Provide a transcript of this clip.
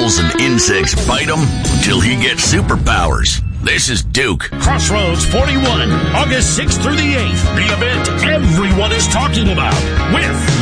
animals and insects bite him until he gets superpowers. This is Duke. Crossroads 41, August 6th through the 8th. The event everyone is talking about with